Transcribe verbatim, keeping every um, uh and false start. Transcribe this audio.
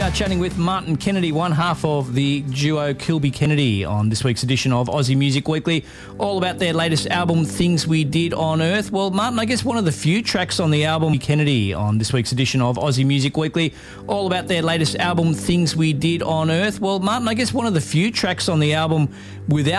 uh, chatting with Martin Kennedy, one half of the duo Kilby Kennedy, on this week's edition of Aussie Music Weekly, all about their latest album, Things We Did on Earth. Well, Martin, I guess one of the few tracks on the album, Kennedy, on this week's edition of Aussie Music Weekly, all about their latest album, Things We Did on Earth. Well, Martin, I guess one of the few tracks on the album without